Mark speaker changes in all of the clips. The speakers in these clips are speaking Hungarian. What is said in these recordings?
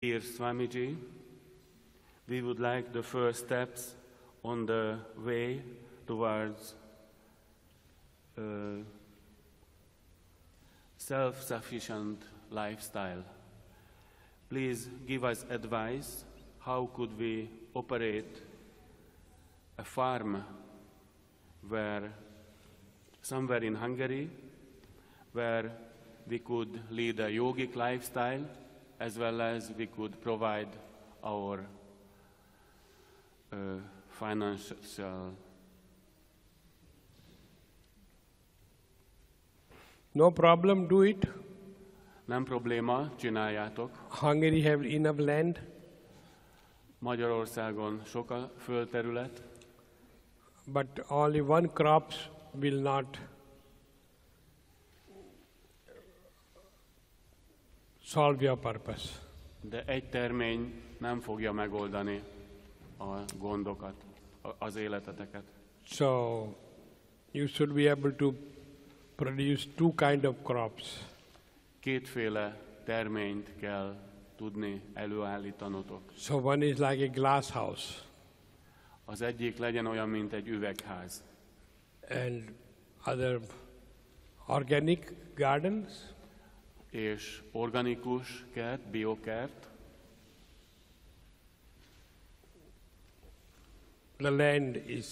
Speaker 1: Dear Swamiji, we would like the first steps on the way towards self-sufficient lifestyle. Please give us advice. How could we operate a farm somewhere in Hungary, where we could lead a yogic lifestyle, as well as we could provide our financial.
Speaker 2: No problem, do it.
Speaker 1: Nem probléma, csináljátok.
Speaker 2: Hungary have enough land.
Speaker 1: Magyarországon sok a földterület.
Speaker 2: But only one crops will not solve your purpose.
Speaker 1: De egy termény nem fogja megoldani a gondokat, az életeteket.
Speaker 2: So you should be able to produce two kind of crops.
Speaker 1: Kétféle terményt kell tudni előállítanotok.
Speaker 2: So one is like a glass house.
Speaker 1: Az egyik legyen olyan, mint egy üvegház.
Speaker 2: And other organic gardens.
Speaker 1: És organikus kert, biokert.
Speaker 2: The land is,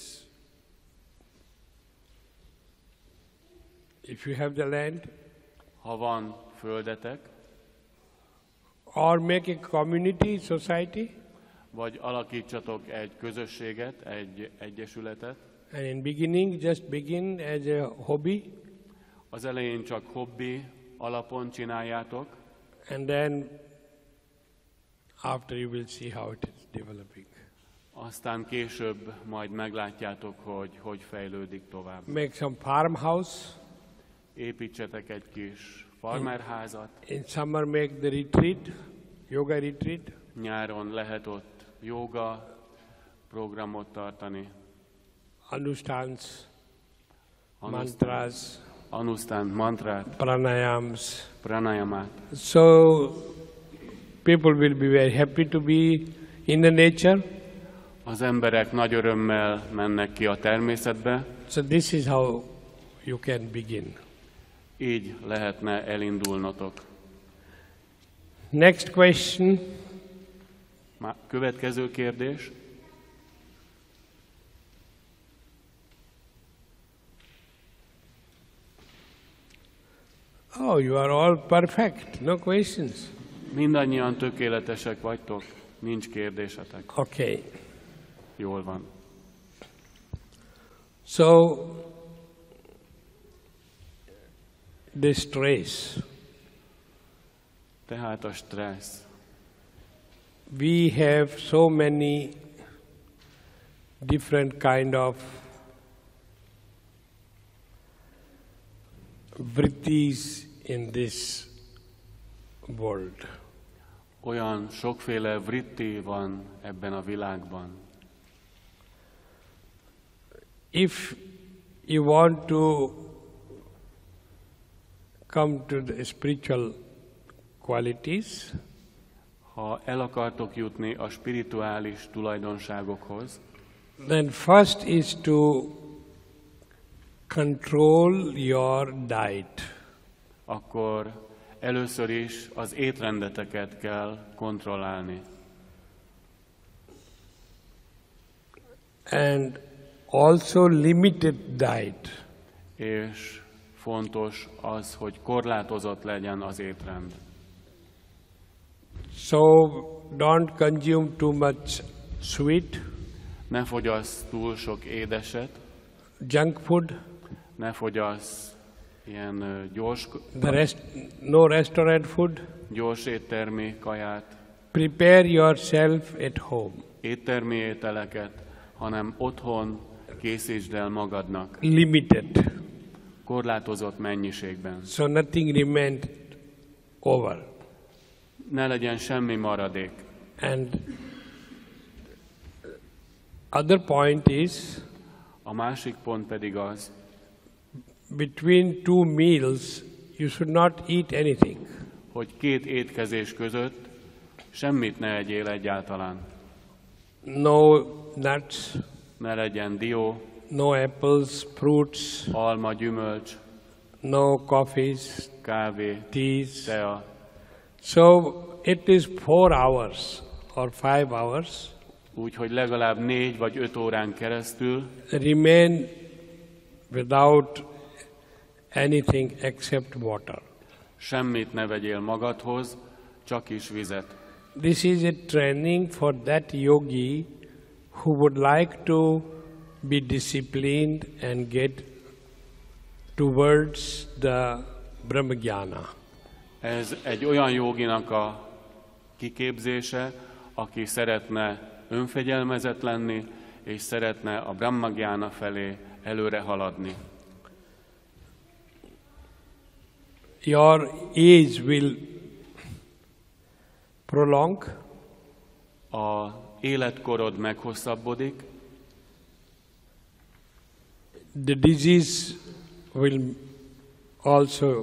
Speaker 2: if you have the land,
Speaker 1: ha van földetek,
Speaker 2: or make a community, society,
Speaker 1: vagy alakítsatok egy közösséget, egy egyesületet.
Speaker 2: And in beginning, just begin as a hobby.
Speaker 1: Az elején csak hobbi alapon csináljátok.
Speaker 2: And then after you will see how it is developing.
Speaker 1: Aztán később majd meglátjátok, hogy fejlődik tovább.
Speaker 2: Make some farmhouse.
Speaker 1: Építsetek egy kis farmerházat.
Speaker 2: In summer make the retreat, yoga retreat.
Speaker 1: Nyáron lehet ott yoga programot tartani.
Speaker 2: Anustans, mantras,
Speaker 1: mantrát, pranayamát.
Speaker 2: So people will be very happy to be in the nature.
Speaker 1: Az emberek nagy örömmel mennek ki a természetbe.
Speaker 2: So this is how you can begin.
Speaker 1: Így lehetne elindulnotok.
Speaker 2: Next question.
Speaker 1: Következő kérdés.
Speaker 2: Oh, you are all perfect. No questions.
Speaker 1: Mindannyian tökéletesek vagytok, nincs kérdésetek.
Speaker 2: Okay.
Speaker 1: Jól van.
Speaker 2: So, the stress.
Speaker 1: Tehát a stressz.
Speaker 2: We have so many different kind of vrittis in this world.
Speaker 1: Olyan sokféle vritti van ebben a világban.
Speaker 2: If you want to come to the spiritual qualities,
Speaker 1: ha el akartok jutni a spirituális tulajdonságokhoz,
Speaker 2: then first is to control your diet.
Speaker 1: Akkor először is az étrendeteket kell kontrollálni.
Speaker 2: And also limited diet.
Speaker 1: És fontos az, hogy korlátozott legyen az étrend.
Speaker 2: So don't consume too much sweet.
Speaker 1: Ne fogyasz túl sok édeset.
Speaker 2: Junk food.
Speaker 1: Ne fogyasz ilyen gyors...
Speaker 2: No restaurant food.
Speaker 1: Gyors éttermi kaját.
Speaker 2: Prepare yourself at home.
Speaker 1: Éttermi ételeket, hanem otthon készítsd el magadnak.
Speaker 2: Limited.
Speaker 1: Korlátozott mennyiségben.
Speaker 2: So nothing remained over.
Speaker 1: Ne legyen semmi maradék.
Speaker 2: And other point is,
Speaker 1: a másik pont pedig az,
Speaker 2: between two meals you should not eat anything.
Speaker 1: hogy két étkezés között Semmit ne egyél egyáltalán.
Speaker 2: No nuts,
Speaker 1: Ne legyen dió,
Speaker 2: no apples, fruits,
Speaker 1: alma, gyümölcs,
Speaker 2: no coffees,
Speaker 1: kávé,
Speaker 2: teas.
Speaker 1: tea.
Speaker 2: So it is 4 hours or 5 hours.
Speaker 1: Úgyhogy legalább 4 vagy 5 órán keresztül
Speaker 2: Remain without anything except water.
Speaker 1: semmit ne vegyél magadhoz, csak is vizet.
Speaker 2: This is a training for that yogi who would like to be disciplined and get towards the Brahmagyana.
Speaker 1: Ez egy olyan joginak a kiképzése, aki szeretne önfegyelmezett lenni, és szeretne a Brahmagyána felé előre haladni.
Speaker 2: Your age will prolong,
Speaker 1: A életkorod meghosszabbodik,
Speaker 2: the disease will also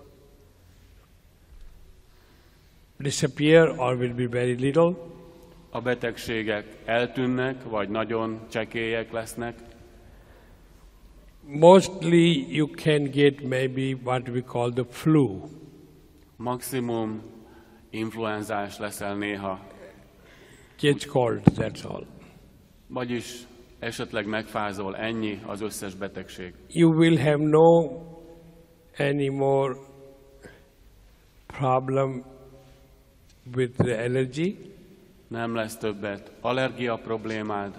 Speaker 2: disappear or will be very little.
Speaker 1: a betegségek eltűnnek, vagy nagyon csekélyek lesznek.
Speaker 2: Mostly you can get maybe what we call the flu.
Speaker 1: Maximum influenzás leszel néha,
Speaker 2: Catch cold, that's all.
Speaker 1: vagyis esetleg megfázol, ennyi az összes betegség.
Speaker 2: You will have no any more problem with the allergy.
Speaker 1: Nem lesz többet allergia problémád,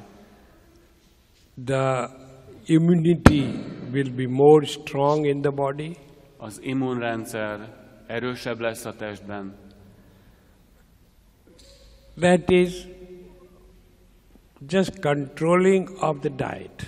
Speaker 2: The immunity will be more strong in the body.
Speaker 1: az immunrendszer erősebb lesz a testben.
Speaker 2: That is just controlling of the diet.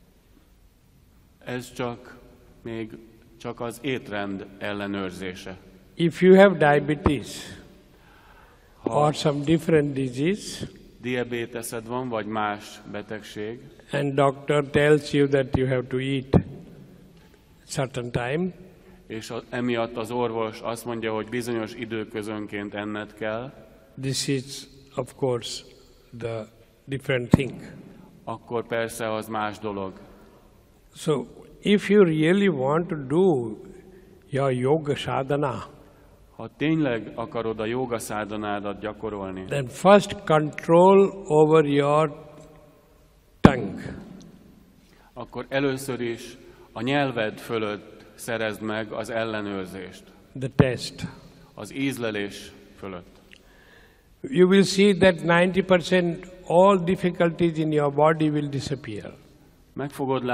Speaker 1: Ez csak az étrend ellenőrzése.
Speaker 2: If you have diabetes or some different disease,
Speaker 1: Diabéteszed van, vagy más betegség,
Speaker 2: and doctor tells you that you have to eat certain time,
Speaker 1: és emiatt az orvos azt mondja, hogy bizonyos időközönként enned kell,
Speaker 2: this is of course the different thing.
Speaker 1: akkor persze az más dolog.
Speaker 2: So if you really want to do your yoga sadhana,
Speaker 1: Ha tényleg akarod a jóga szádanádat gyakorolni,
Speaker 2: then first control over your tongue.
Speaker 1: akkor először is a nyelved fölött szerezd meg az ellenőrzést,
Speaker 2: The test.
Speaker 1: az ízlelés fölött.
Speaker 2: You will see that 90% all difficulties in your body will disappear.
Speaker 1: Meg fogod